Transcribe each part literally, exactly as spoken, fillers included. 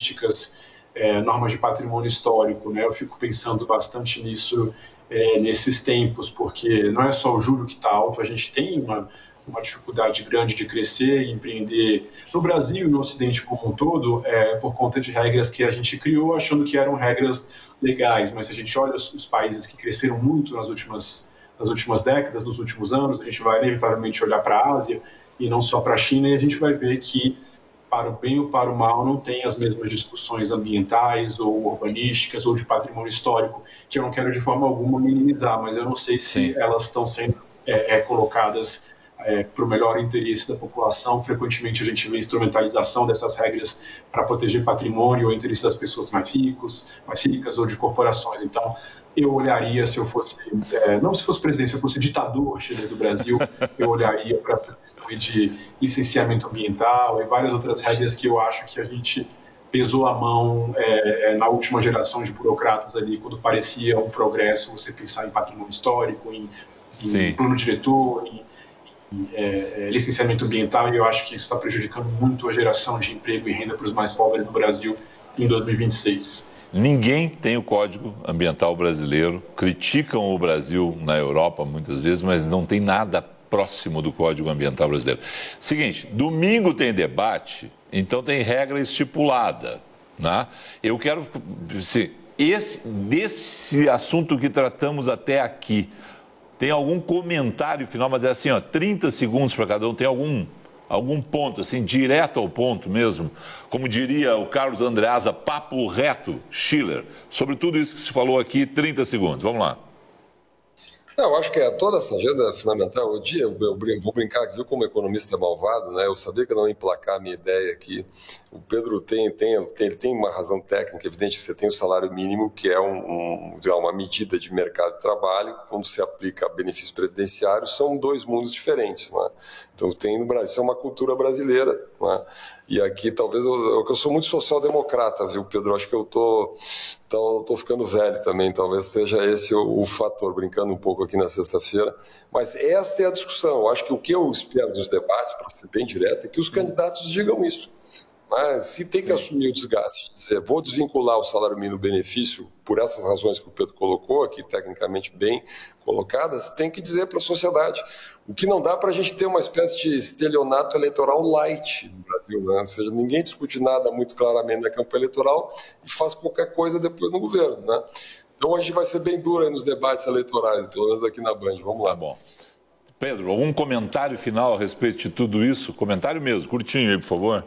urbanísticas, é, normas de patrimônio histórico, né? Eu fico pensando bastante nisso é, nesses tempos, porque não é só o juro que está alto, a gente tem uma, uma dificuldade grande de crescer e empreender no Brasil e no Ocidente como um todo, é, por conta de regras que a gente criou achando que eram regras legais, mas se a gente olha os, os países que cresceram muito nas últimas, nas últimas décadas, nos últimos anos, a gente vai inevitavelmente olhar para a Ásia e não só para a China, e a gente vai ver que, para o bem ou para o mal, não tem as mesmas discussões ambientais ou urbanísticas ou de patrimônio histórico, que eu não quero de forma alguma minimizar, mas eu não sei se Sim. elas estão sendo é, é, colocadas é, para o melhor interesse da população. Frequentemente a gente vê instrumentalização dessas regras para proteger patrimônio ou interesse das pessoas mais ricos, mais ricas ou de corporações. Então, eu olharia, se eu fosse, é, não se fosse presidente, se eu fosse ditador chileno do Brasil, eu olharia para essa questão de licenciamento ambiental e várias outras regras que eu acho que a gente pesou a mão é, na última geração de burocratas ali, quando parecia um progresso você pensar em patrimônio histórico, em, em plano diretor, em, em é, licenciamento ambiental, e eu acho que isso está prejudicando muito a geração de emprego e renda para os mais pobres no Brasil em dois mil e vinte e seis. Ninguém tem o Código Ambiental brasileiro, criticam o Brasil na Europa muitas vezes, mas não tem nada próximo do Código Ambiental brasileiro. Seguinte, domingo tem debate, então tem regra estipulada, né? Eu quero, se esse, desse assunto que tratamos até aqui, tem algum comentário final, mas é assim, ó, trinta segundos para cada um, tem algum... algum ponto, assim, direto ao ponto mesmo, como diria o Carlos Andreasa, papo reto, Schiller, sobre tudo isso que se falou aqui, trinta segundos, vamos lá. Não, eu acho que é toda essa agenda fundamental. O dia, eu, eu, eu vou brincar que, viu como economista malvado, né? Eu sabia que eu não ia emplacar a minha ideia aqui. O Pedro tem, tem, tem, ele tem uma razão técnica, evidente que você tem o salário mínimo, que é um, um, uma medida de mercado de trabalho, quando se aplica a benefícios previdenciários, são dois mundos diferentes, né? Então tem no Brasil, isso é uma cultura brasileira, né? E aqui talvez, eu, eu sou muito social-democrata, viu, Pedro? Acho que eu tô, tô, tô ficando velho também, talvez seja esse o, o fator, brincando um pouco aqui na sexta-feira. Mas esta é a discussão. Eu acho que o que eu espero dos debates, para ser bem direto, é que os candidatos digam isso. Mas se tem que assumir o desgaste, dizer, vou desvincular o salário mínimo benefício por essas razões que o Pedro colocou aqui, tecnicamente bem colocadas, tem que dizer para a sociedade. O que não dá para a gente ter uma espécie de estelionato eleitoral light no Brasil, né? Ou seja, ninguém discute nada muito claramente na campanha eleitoral e faz qualquer coisa depois no governo, né? Então a gente vai ser bem duro aí nos debates eleitorais, pelo menos aqui na Band. Vamos lá. Tá bom. Pedro, algum comentário final a respeito de tudo isso? Comentário mesmo, curtinho aí, por favor.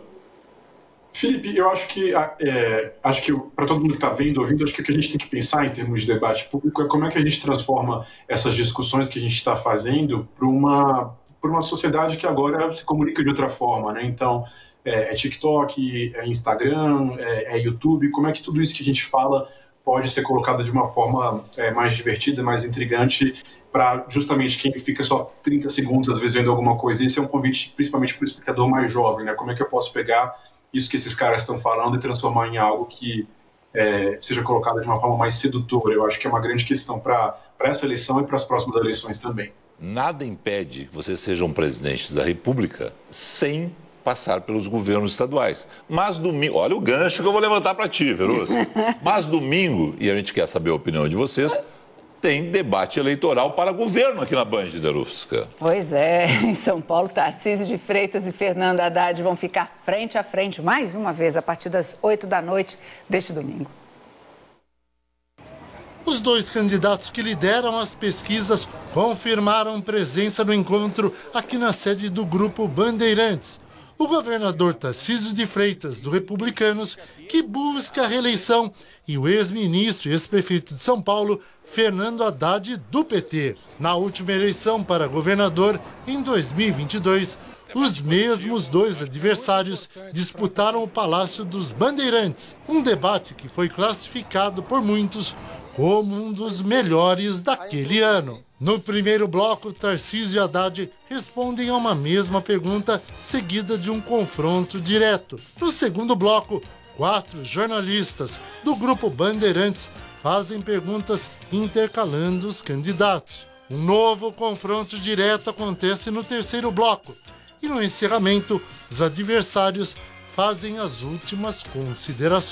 Felipe, eu acho que, é, acho que para todo mundo que está vendo, ouvindo, acho que o que a gente tem que pensar em termos de debate público é como é que a gente transforma essas discussões que a gente está fazendo para uma, para uma sociedade que agora se comunica de outra forma, né? Então, é, é TikTok, é Instagram, é, é YouTube, como é que tudo isso que a gente fala pode ser colocado de uma forma é, mais divertida, mais intrigante, para justamente quem fica só trinta segundos, às vezes, vendo alguma coisa. Esse é um convite principalmente para o espectador mais jovem, né? Como é que eu posso pegar isso que esses caras estão falando e transformar em algo que é, seja colocado de uma forma mais sedutora? Eu acho que é uma grande questão para essa eleição e para as próximas eleições também. Nada impede que você seja um presidente da República sem passar pelos governos estaduais. Mas domingo, olha o gancho que eu vou levantar para ti, Veloso. Mas domingo, e a gente quer saber a opinião de vocês, tem debate eleitoral para governo aqui na Band, Darufska. Pois é, em São Paulo, Tarcísio de Freitas e Fernando Haddad vão ficar frente a frente mais uma vez a partir das oito da noite deste domingo. Os dois candidatos que lideram as pesquisas confirmaram presença no encontro aqui na sede do Grupo Bandeirantes. O governador Tarcísio de Freitas, do Republicanos, que busca a reeleição, e o ex-ministro e ex-prefeito de São Paulo, Fernando Haddad, do P T. Na última eleição para governador, em dois mil e vinte e dois, os mesmos dois adversários disputaram o Palácio dos Bandeirantes, um debate que foi classificado por muitos como um dos melhores daquele ano. No primeiro bloco, Tarcísio e Haddad respondem a uma mesma pergunta, seguida de um confronto direto. No segundo bloco, quatro jornalistas do Grupo Bandeirantes fazem perguntas intercalando os candidatos. Um novo confronto direto acontece no terceiro bloco. E no encerramento, os adversários fazem as últimas considerações.